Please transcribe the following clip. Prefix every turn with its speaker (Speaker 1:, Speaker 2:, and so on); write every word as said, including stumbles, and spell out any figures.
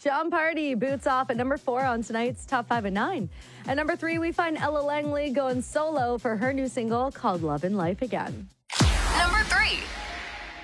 Speaker 1: John Party, Boots Off at number four on tonight's Top five at nine. At number three, we find Ella Langley going solo for her new single called Love and Life Again.
Speaker 2: Number three.